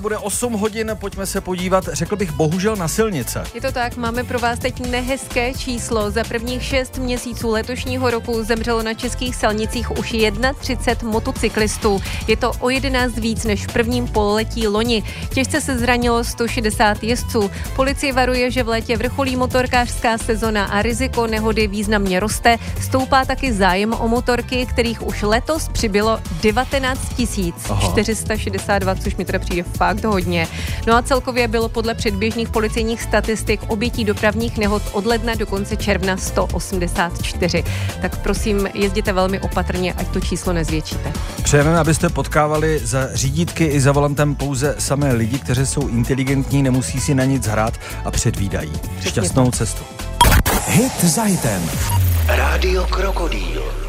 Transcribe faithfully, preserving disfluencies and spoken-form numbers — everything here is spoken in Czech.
Bude osm hodin, pojďme se podívat, řekl bych, bohužel na silnice. Je to tak, máme pro vás teď nehezké číslo. Za prvních šest měsíců letošního roku zemřelo na českých silnicích už třicet jedna motocyklistů. Je to o jedenáct víc než v prvním pololetí loni. Těžce se zranilo sto šedesát jezdců. Policie varuje, že v létě vrcholí motorkářská sezona a riziko nehody významně roste. Stoupá taky zájem o motorky, kterých už letos přibylo devatenáct tisíc čtyři sta šedesát dva, což mi teda přijde fakt hodně. No a celkově bylo podle předběžných policejních statistik obětí dopravních nehod od ledna do konce června sto osmdesát čtyři. Tak prosím, jezděte velmi opatrně, ať to číslo nezvětšíte. Přejeme, abyste potkávali za řídítky i za volantem pouze samé lidi, kteří jsou inteligentní, nemusí si na nic hrát a předvídají. Šťastnou cestu. Hit za hitem. Rádio Krokodýl.